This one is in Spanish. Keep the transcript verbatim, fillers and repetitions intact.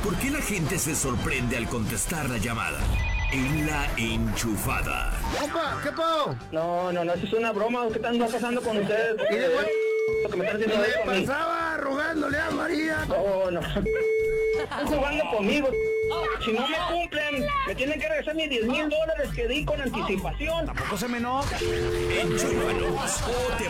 ¿Por qué la gente se sorprende al contestar la llamada? En La Enchufada. ¡Opa! ¿Qué po? No, no, no, eso es una broma. ¿Qué está pasando con ustedes? ¿Y de güey? Lo que me están haciendo ¿Qué conmigo. pasaba rogándole a María? No, no. Están jugando conmigo. Si no me cumplen, me tienen que regresar mis diez mil dólares que di con anticipación. Tampoco se me enoja. Enchúfanos o te